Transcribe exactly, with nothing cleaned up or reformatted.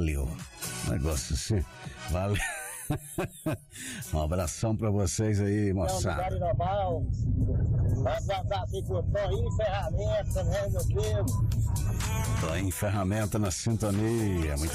valeu. Negócio assim, valeu. Um abração pra vocês aí, moçada. Toinho Ferramenta, né, meu filho? Toinho Ferramenta na sintonia. Muito